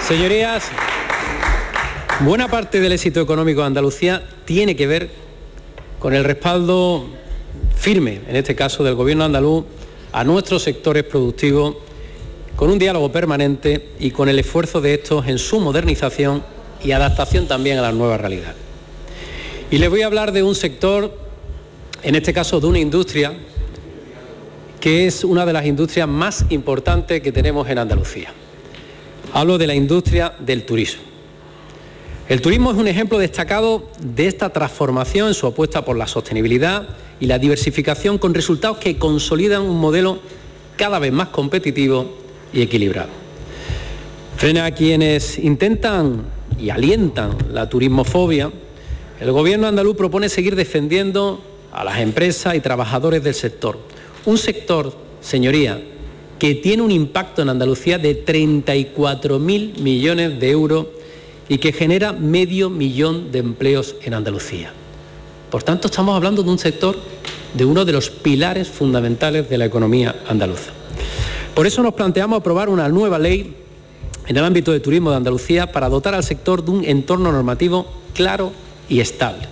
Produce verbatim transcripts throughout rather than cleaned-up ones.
Señorías, buena parte del éxito económico de Andalucía tiene que ver con el respaldo firme, en este caso del Gobierno andaluz, a nuestros sectores productivos, con un diálogo permanente y con el esfuerzo de estos en su modernización y adaptación también a la nueva realidad. Y les voy a hablar de un sector, en este caso de una industria, que es una de las industrias más importantes que tenemos en Andalucía. Hablo de la industria del turismo. El turismo es un ejemplo destacado de esta transformación en su apuesta por la sostenibilidad y la diversificación, con resultados que consolidan un modelo cada vez más competitivo y equilibrado. Frente a quienes intentan y alientan la turismofobia, el Gobierno andaluz propone seguir defendiendo a las empresas y trabajadores del sector. Un sector, señoría, que tiene un impacto en Andalucía de treinta y cuatro mil millones de euros y que genera medio millón de empleos en Andalucía. Por tanto, estamos hablando de un sector, de uno de los pilares fundamentales de la economía andaluza. Por eso nos planteamos aprobar una nueva ley en el ámbito de turismo de Andalucía para dotar al sector de un entorno normativo claro y estable.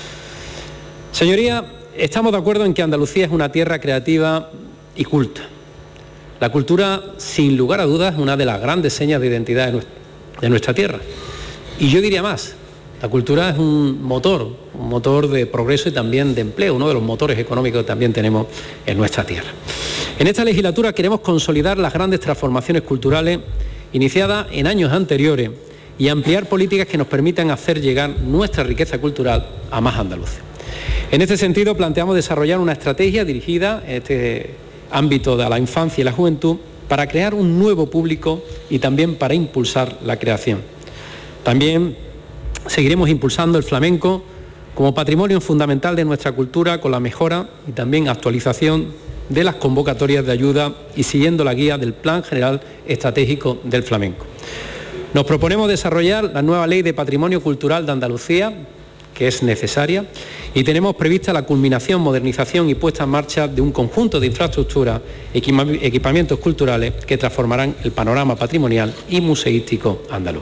Señoría, estamos de acuerdo en que Andalucía es una tierra creativa y culta. La cultura, sin lugar a dudas, es una de las grandes señas de identidad de nuestra tierra. Y yo diría más, la cultura es un motor, un motor de progreso y también de empleo, uno de los motores económicos que también tenemos en nuestra tierra. En esta legislatura queremos consolidar las grandes transformaciones culturales iniciadas en años anteriores y ampliar políticas que nos permitan hacer llegar nuestra riqueza cultural a más andaluces. En este sentido, planteamos desarrollar una estrategia dirigida en este ámbito de la infancia y la juventud para crear un nuevo público y también para impulsar la creación. También seguiremos impulsando el flamenco como patrimonio fundamental de nuestra cultura, con la mejora y también actualización de las convocatorias de ayuda y siguiendo la guía del Plan General Estratégico del Flamenco. Nos proponemos desarrollar la nueva Ley de Patrimonio Cultural de Andalucía, que es necesaria, y tenemos prevista la culminación, modernización y puesta en marcha de un conjunto de infraestructuras, equipamientos culturales que transformarán el panorama patrimonial y museístico andaluz.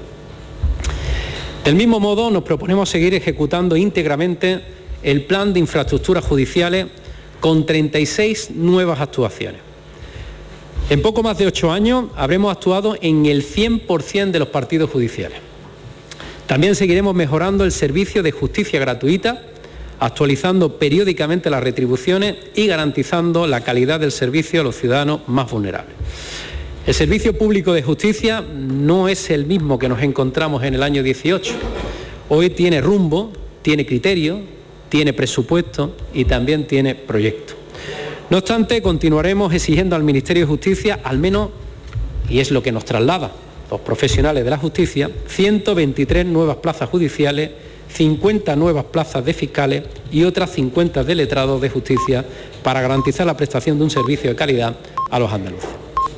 Del mismo modo, nos proponemos seguir ejecutando íntegramente el plan de infraestructuras judiciales con treinta y seis nuevas actuaciones. En poco más de ocho años habremos actuado en el cien por ciento de los partidos judiciales. También seguiremos mejorando el servicio de justicia gratuita, actualizando periódicamente las retribuciones y garantizando la calidad del servicio a los ciudadanos más vulnerables. El servicio público de justicia no es el mismo que nos encontramos en el año dieciocho. Hoy tiene rumbo, tiene criterio, tiene presupuesto y también tiene proyecto. No obstante, continuaremos exigiendo al Ministerio de Justicia, al menos, y es lo que nos traslada los profesionales de la justicia, ciento veintitrés nuevas plazas judiciales, cincuenta nuevas plazas de fiscales y otras cincuenta de letrados de justicia para garantizar la prestación de un servicio de calidad a los andaluces.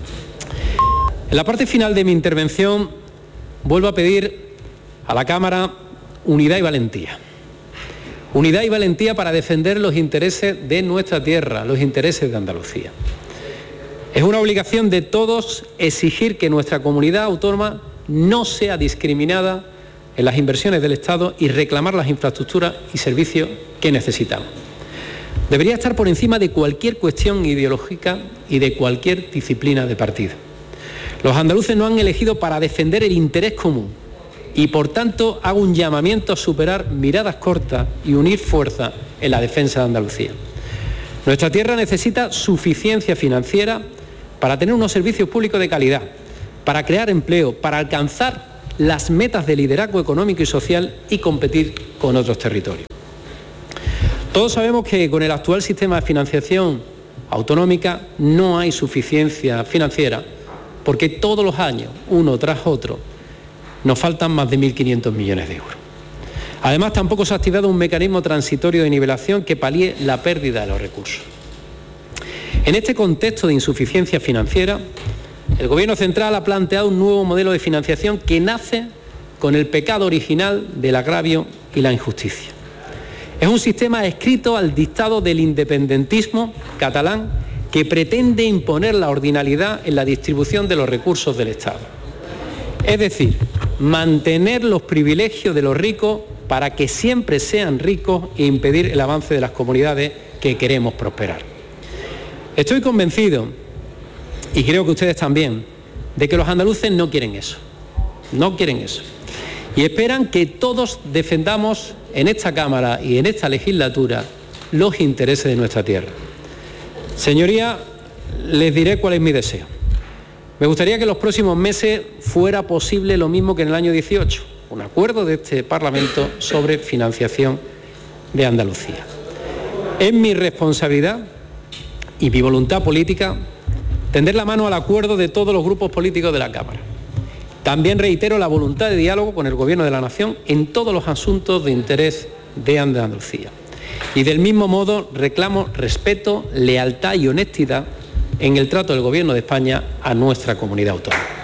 En la parte final de mi intervención vuelvo a pedir a la Cámara unidad y valentía. Unidad y valentía para defender los intereses de nuestra tierra, los intereses de Andalucía. Es una obligación de todos exigir que nuestra comunidad autónoma no sea discriminada en las inversiones del Estado y reclamar las infraestructuras y servicios que necesitamos. Debería estar por encima de cualquier cuestión ideológica y de cualquier disciplina de partido. Los andaluces nos han elegido para defender el interés común y, por tanto, hago un llamamiento a superar miradas cortas y unir fuerza en la defensa de Andalucía. Nuestra tierra necesita suficiencia financiera para tener unos servicios públicos de calidad, para crear empleo, para alcanzar las metas de liderazgo económico y social y competir con otros territorios. Todos sabemos que con el actual sistema de financiación autonómica no hay suficiencia financiera, porque todos los años, uno tras otro, nos faltan más de mil quinientos millones de euros. Además, tampoco se ha activado un mecanismo transitorio de nivelación que palíe la pérdida de los recursos. En este contexto de insuficiencia financiera, el Gobierno central ha planteado un nuevo modelo de financiación que nace con el pecado original del agravio y la injusticia. Es un sistema adscrito al dictado del independentismo catalán que pretende imponer la ordinalidad en la distribución de los recursos del Estado. Es decir, mantener los privilegios de los ricos para que siempre sean ricos e impedir el avance de las comunidades que queremos prosperar. Estoy convencido, y creo que ustedes también, de que los andaluces no quieren eso, no quieren eso. Y esperan que todos defendamos en esta Cámara y en esta legislatura los intereses de nuestra tierra. Señorías, les diré cuál es mi deseo. Me gustaría que en los próximos meses fuera posible lo mismo que en el año dieciocho, un acuerdo de este Parlamento sobre financiación de Andalucía. Es mi responsabilidad y mi voluntad política tender la mano al acuerdo de todos los grupos políticos de la Cámara. También reitero la voluntad de diálogo con el Gobierno de la Nación en todos los asuntos de interés de Andalucía. Y del mismo modo reclamo respeto, lealtad y honestidad en el trato del Gobierno de España a nuestra comunidad autónoma.